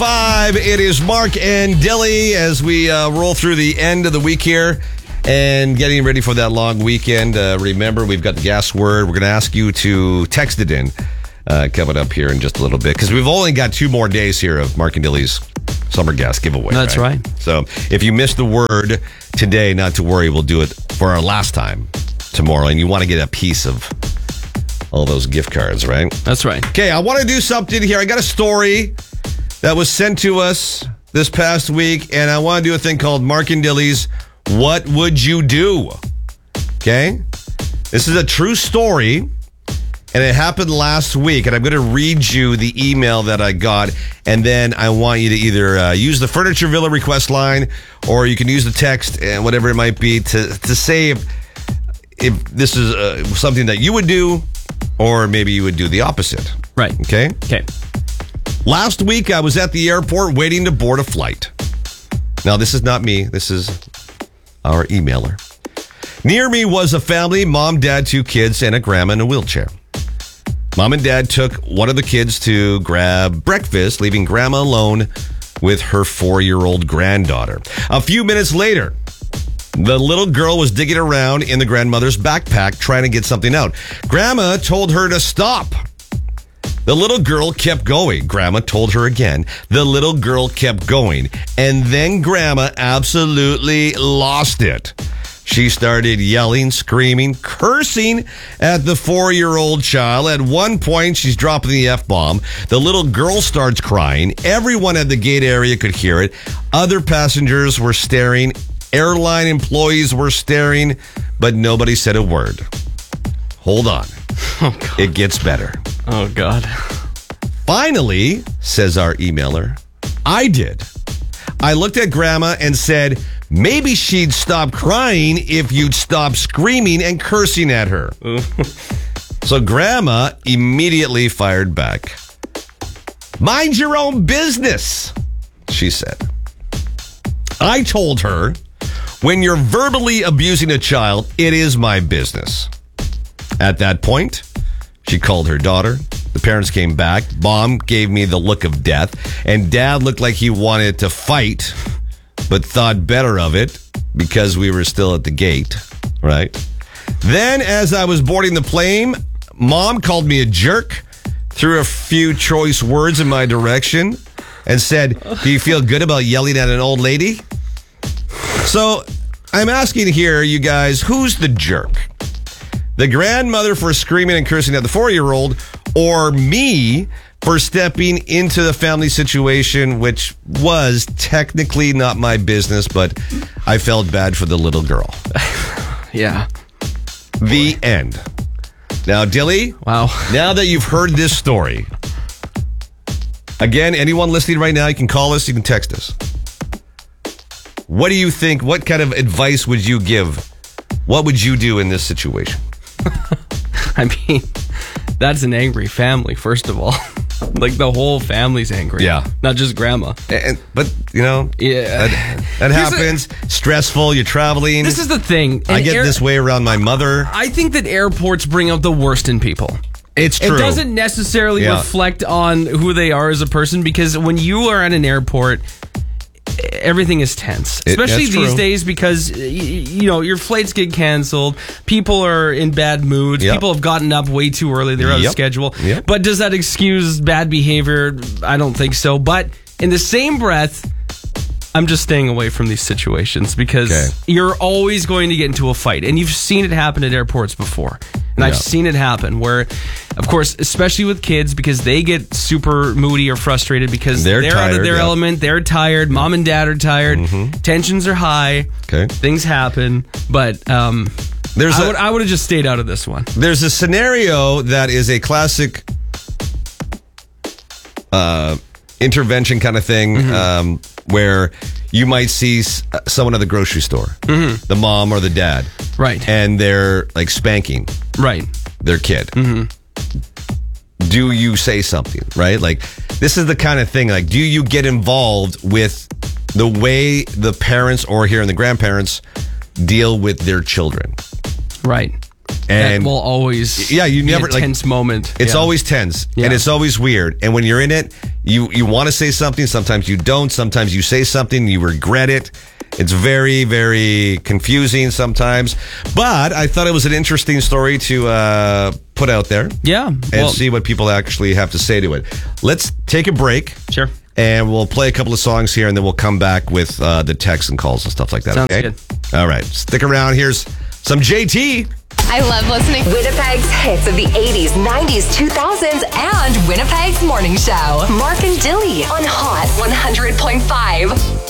6:05. It is Mark and Dilly as we roll through the end of the week here and getting ready for that long weekend. Remember, we've got the gas word. We're going to ask you to text it in coming up here in just a little bit because we've only got 2 more days here of Mark and Dilly's summer gas giveaway. That's right. So if you missed the word today, not to worry. We'll do it for our last time tomorrow. And you want to get a piece of all those gift cards, right? That's right. Okay, I want to do something here. I got a story that was sent to us this past week, and I want to do a thing called Mark and Dilly's What Would You Do? Okay? This is a true story, and it happened last week, and I'm going to read you the email that I got, and then I want you to either use the Furniture Villa request line, or you can use the text, and whatever it might be, to say if this is something that you would do, or maybe you would do the opposite. Right. Okay? Okay. Last week, I was at the airport waiting to board a flight. Now, this is not me. This is our emailer. Near me was a family, mom, dad, 2 kids, and a grandma in a wheelchair. Mom and dad took one of the kids to grab breakfast, leaving grandma alone with her 4-year-old granddaughter. A few minutes later, the little girl was digging around in the grandmother's backpack trying to get something out. Grandma told her to stop. The little girl kept going. Grandma told her again. The little girl kept going. And then Grandma absolutely lost it. She started yelling, screaming, cursing at the 4-year-old child. At one point, she's dropping the F-bomb. The little girl starts crying. Everyone at the gate area could hear it. Other passengers were staring. Airline employees were staring, but nobody said a word. Hold on. Oh, God. It gets better. Oh, God. Finally, says our emailer, I did. I looked at Grandma and said, maybe she'd stop crying if you'd stop screaming and cursing at her. So Grandma immediately fired back. Mind your own business, she said. I told her, when you're verbally abusing a child, it is my business. At that point, she called her daughter. The parents came back. Mom gave me the look of death, and Dad looked like he wanted to fight, but thought better of it because we were still at the gate, right? Then, as I was boarding the plane, Mom called me a jerk, threw a few choice words in my direction, and said, do you feel good about yelling at an old lady? So, I'm asking here, you guys, who's the jerk? The grandmother for screaming and cursing at the 4-year-old, or me for stepping into the family situation, which was technically not my business, but I felt bad for the little girl. Yeah. The end. Now, Dilly, Wow. now that you've heard this story, again, anyone listening right now, you can call us, you can text us. What do you think? What kind of advice would you give? What would you do in this situation? I mean, that's an angry family, first of all. Like, the whole family's angry. Yeah. Not just Grandma. But, you know, Yeah. that happens. Stressful. You're traveling. This is the thing. I get this way around my mother. I think that airports bring out the worst in people. It's true. It doesn't necessarily reflect on who they are as a person, because when you are at an airport, everything is tense, especially these days, because you know your flights get canceled. People are in bad moods. Yep. People have gotten up way too early. They're out of schedule. Yep. But does that excuse bad behavior? I don't think so. But in the same breath, I'm just staying away from these situations because you're always going to get into a fight. And you've seen it happen at airports before. And I've seen it happen where, of course, especially with kids, because they get super moody or frustrated because they're tired, out of their element. They're tired. Mom and dad are tired. Tensions are high. Things happen. But I would have just stayed out of this one. There's a scenario that is a classic intervention kind of thing where you might see someone at the grocery store, the mom or the dad. Right. And they're like spanking their kid. Do you say something, right? Like, this is the kind of thing, like, do you get involved with the way the parents or here and the grandparents deal with their children? Right. And that will always you be never a tense moment. It's always tense, and it's always weird. And when you're in it, you want to say something. Sometimes you don't. Sometimes you say something, you regret it. It's very, very confusing sometimes. But I thought it was an interesting story to put out there. Yeah. And see what people actually have to say to it. Let's take a break. Sure. And we'll play a couple of songs here, and then we'll come back with the texts and calls and stuff like that. Sounds okay? good. All right. Stick around. Here's some JT. I love listening. Winnipeg's hits of the 80s, 90s, 2000s, and Winnipeg's morning show. Mark and Dilly on Hot 100.5.